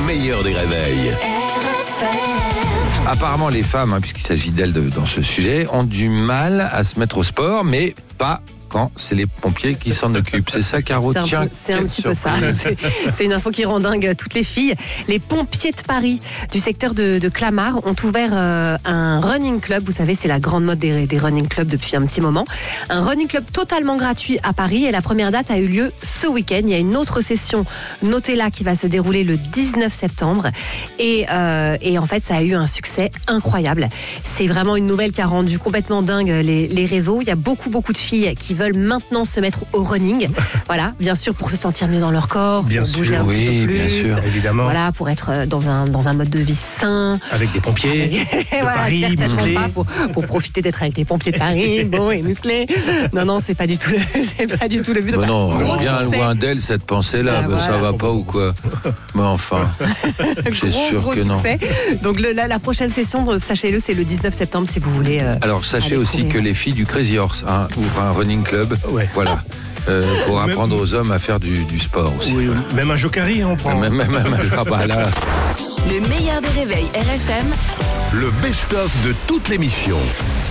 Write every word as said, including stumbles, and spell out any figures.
meilleur des réveils. Apparemment, les femmes, hein, puisqu'il s'agit d'elles de- dans ce sujet, ont du mal à se mettre au sport, mais pas quand c'est les pompiers qui s'en occupent. C'est ça, Caro? C'est un, Tiens, peu, c'est un quelle petit peu ça. surprise. C'est, c'est une info qui rend dingue toutes les filles. Les pompiers de Paris du secteur de, de Clamart ont ouvert euh, un running club. Vous savez, c'est la grande mode des, des running clubs depuis un petit moment. Un running club totalement gratuit à Paris et la première date a eu lieu ce week-end. Il y a une autre session, notez-la, qui va se dérouler le dix-neuf septembre. Et, euh, et en fait, ça a eu un succès incroyable. C'est vraiment une nouvelle qui a rendu complètement dingue les, les réseaux. Il y a beaucoup, beaucoup de filles qui veulent maintenant se mettre au running. Voilà, bien sûr, pour se sentir mieux dans leur corps, Bien pour bouger sûr, un petit oui, peu plus. bien sûr. Évidemment. Voilà, pour être dans un, dans un mode de vie sain. Avec des pompiers. Et voilà, Paris, certainement musclés. pas pour, pour profiter d'être avec les pompiers de Paris, beaux et musclés. Non, non, c'est pas du tout le, c'est pas du tout le but. Bah non, Gros bien succès. loin d'elle cette pensée-là. Ah, Bah, Ça voilà. va pas ou quoi? Mais enfin, c'est Gros, sûr gros que non. succès. Donc le- la, la prochaine session, sachez-le, c'est le dix-neuf septembre si vous voulez. euh, Alors sachez Allez, aussi courir. que les filles du Crazy Horse hein, ouvrent un running club. Ouais. Voilà. Euh, pour Même- apprendre aux hommes à faire du, du sport aussi. Oui, oui. Même un jokari, hein, on prend. Même, même, même, ah bah là. Le meilleur des réveils R F M. Le best-of de toute l'émission.